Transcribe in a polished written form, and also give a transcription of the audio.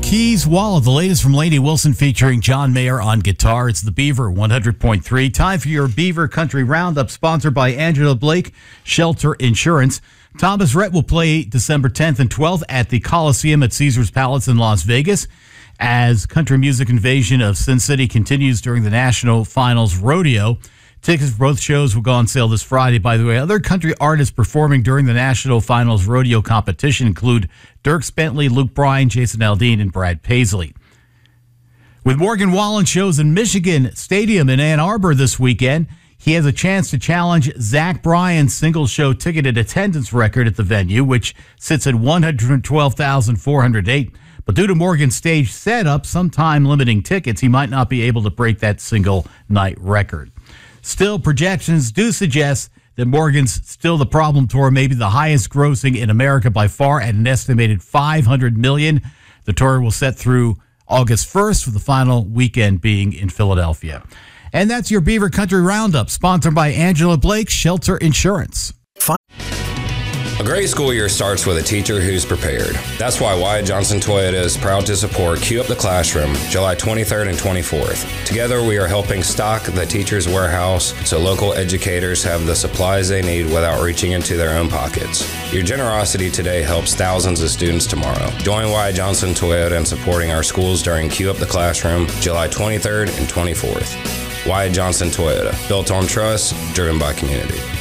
Keys Wall, the latest from Lainey Wilson featuring John Mayer on guitar. It's the Beaver 100.3. Time for your Beaver Country Roundup, sponsored by Angela Blake, Shelter Insurance. Thomas Rhett will play December 10th and 12th at the Coliseum at Caesars Palace in Las Vegas as country music invasion of Sin City continues during the National Finals Rodeo. Tickets for both shows will go on sale this Friday. By the way, other country artists performing during the National Finals Rodeo competition include Dierks Bentley, Luke Bryan, Jason Aldean, and Brad Paisley. With Morgan Wallen shows in Michigan Stadium in Ann Arbor this weekend, he has a chance to challenge Zach Bryan's single show ticketed attendance record at the venue, which sits at 112,408. But due to Morgan's stage setup, some time limiting tickets, he might not be able to break that single night record. Still, projections do suggest that Morgan's Still the Problem tour may be the highest grossing in America by far at an estimated $500 million. The tour will set through August 1st, with the final weekend being in Philadelphia. And that's your Beaver Country Roundup, sponsored by Angela Blake, Shelter Insurance. A great school year starts with a teacher who's prepared. That's why Wyatt Johnson Toyota is proud to support Cue Up the Classroom, July 23rd and 24th. Together, we are helping stock the teacher's warehouse so local educators have the supplies they need without reaching into their own pockets. Your generosity today helps thousands of students tomorrow. Join Wyatt Johnson Toyota in supporting our schools during Cue Up the Classroom, July 23rd and 24th. Wyatt Johnson Toyota, built on trust, driven by community.